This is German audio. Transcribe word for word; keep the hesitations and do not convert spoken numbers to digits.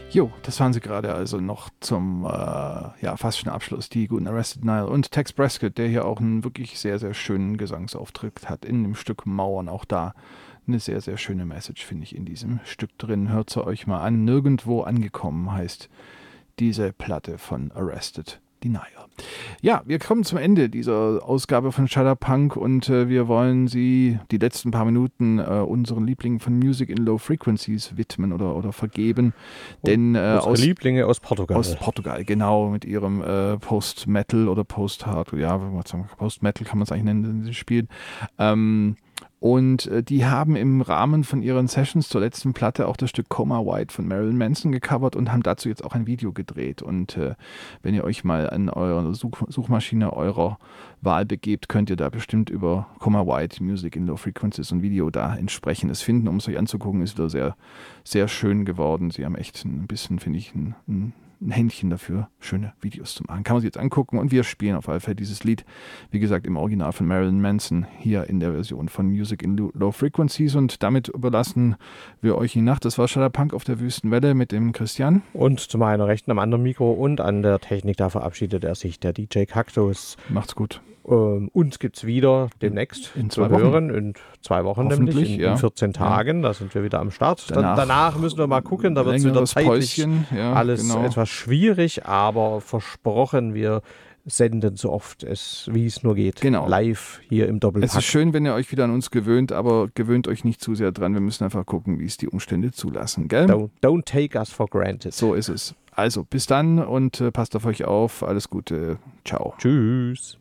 Jo, das waren sie gerade also noch zum, äh, ja, fast schon Abschluss, die guten Arrested Nile und Tex Prescott, der hier auch einen wirklich sehr, sehr schönen Gesangsauftritt hat in dem Stück Mauern. Auch da eine sehr, sehr schöne Message, finde ich, in diesem Stück drin. Hört sie euch mal an. Nirgendwo angekommen heißt diese Platte von Arrested Denial. Ja, wir kommen zum Ende dieser Ausgabe von Shudderpunk und äh, wir wollen Sie die letzten paar Minuten äh, unseren Lieblingen von Music in Low Frequencies widmen oder, oder vergeben. Denn äh, Unsere aus, Lieblinge aus Portugal. aus Portugal, genau, mit ihrem äh, Post-Metal oder Post-Hard, ja, wenn man sagen, Post-Metal kann man es eigentlich nennen, in den Spielen. Ähm, Und äh, die haben im Rahmen von ihren Sessions zur letzten Platte auch das Stück Coma White von Marilyn Manson gecovert und haben dazu jetzt auch ein Video gedreht. Und äh, wenn ihr euch mal an eure Such Suchmaschine eurer Wahl begebt, könnt ihr da bestimmt über Coma White, Music in Low Frequencies und Video da entsprechendes finden. Um es euch anzugucken, ist wieder sehr, sehr schön geworden. Sie haben echt ein bisschen, finde ich, ein, ein ein Händchen dafür, schöne Videos zu machen. Kann man sich jetzt angucken und wir spielen auf alle Fälle dieses Lied, wie gesagt, im Original von Marilyn Manson, hier in der Version von Music in Low Frequencies und damit überlassen wir euch die Nacht. Das war Shudderpunk auf der Wüstenwelle mit dem Christian. Und zu meiner Rechten am anderen Mikro und an der Technik, da verabschiedet er sich, der D J Cactus. Macht's gut. Ähm, uns gibt es wieder demnächst in zwei zu Wochen. hören, in zwei Wochen nämlich, in, ja. in vierzehn Tagen, ja. Da sind wir wieder am Start. Danach, Dann, danach müssen wir mal gucken, da wird es wieder zeitlich ja, alles genau. etwas schwierig, aber versprochen, wir senden so oft es, wie es nur geht, genau. live hier im Doppelpack. Es ist schön, wenn ihr euch wieder an uns gewöhnt, aber gewöhnt euch nicht zu sehr dran. Wir müssen einfach gucken, wie es die Umstände zulassen, gell? Don't, don't take us for granted. So ist es. Also, bis dann und äh, passt auf euch auf. Alles Gute. Ciao. Tschüss.